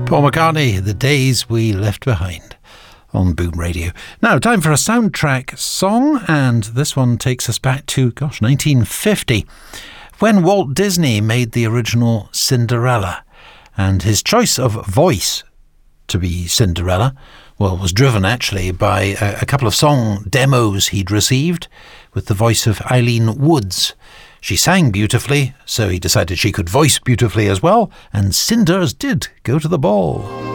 Paul McCartney, The Days We Left Behind, on Boom Radio. Now, time for a soundtrack song, and this one takes us back to, 1950, when Walt Disney made the original Cinderella, and his choice of voice to be Cinderella, was driven actually by a couple of song demos he'd received with the voice of Eileen Woods. She sang beautifully, so he decided she could voice beautifully as well, and Cinders did go to the ball.